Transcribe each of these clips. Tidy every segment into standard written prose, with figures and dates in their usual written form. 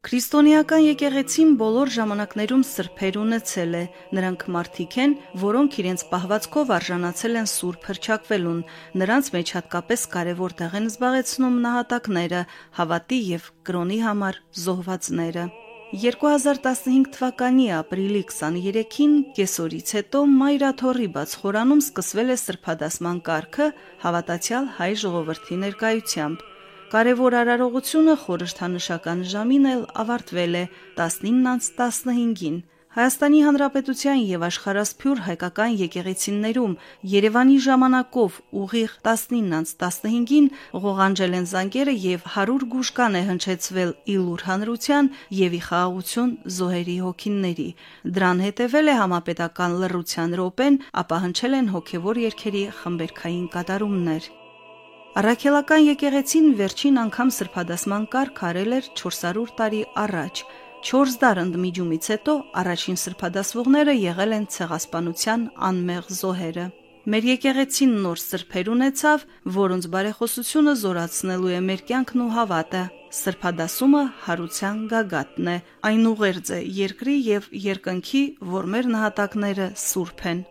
Քրիստոնեական եկեղեցին բոլոր ժամանակներում սրբեր ունեցել է, նրանք մարդիկ են, որոնք իրենց պահվածքով արժանացել են սուրբ հռչակվելուն, նրանց մեջ հատկապես կարևոր տեղ են զբաղեցնում նահատակները, հավատի և կրոնի համար զոհվածները։ 2015 թվականի ապրիլի 23-ին կեսօրից հետո Մայրաթոռի բաց խորանում սկսվել է սրբադասման կարգը հավատացյալ հայ ժողովրդի ներկայությամբ։ Կարևոր արարողությունը խորհրդանշական ժամին էլ ավարտվել է 19:15-ին։ Հայաստանի Հանրապետության եւ աշխարհասփյուր հայկական եկեղեցիներում Երևանի ժամանակով ուղիղ 19:15-ին ղողանջել են զանգերը եւ 100 գուշկան է հնչեցվել ի լուր հանրության եւ ի խաղաղություն զոհերի հոգիների։ Դրան հետեւել է համապետական լռության րոպեն, ապա հնչել են հոգեվոր երգերի խմբերգային կատարումներ։ Առաքելական եկեղեցին վերջին անգամ սրբադասման կարգ արել էր 400 տարի առաջ։ 4 դար ընդմիջումից հետո առաջին սրբադասվողները եղել են ցեղասպանության անմեղ զոհերը։ Մեր եկեղեցին նոր սրբեր ունեցավ, որոնց բարեխոսությունը զորացնելու է մեր կյանքն ու հավատը։ Սրբադասումը հարության գագաթն է, այն ուղերձ է երկրի եւ երկնքի, որ մեր նահատակները սուրբ են։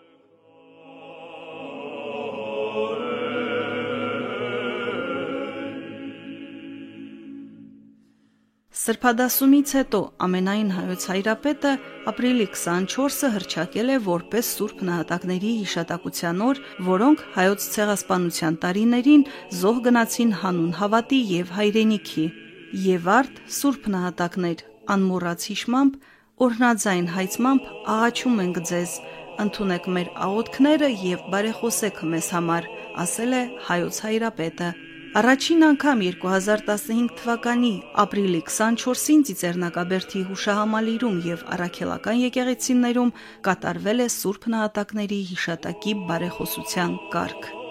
Սրբադասումից հետո ամենայն հայոց հայրապետը ապրիլի 24-ը հռչակել է որպես Սուրբ նահատակների հիշատակության օր, որոնք հայոց ցեղասպանության տարիներին զոհ գնացին հանուն հավատի եւ հայրենիքի։ Եվ արդ Սուրբ նահատակներ, անմոռաց հիշմամբ, օրհնաձայն հայցմամբ աղաչում ենք ձեզ, ընդունեք մեր աղոթքները եւ բարեխոսեք մեզ համար, ասել է հայոց հայրապետը։ Առաջին անգամ 2015 թվականի ապրիլի 24-ին Ծիծեռնակաբերդի հուշահամալիրում եւ առաքելական եկեղեցիներում կատարվել է Սուրբ նահատակների հիշատակի բարեխոսության կարգ։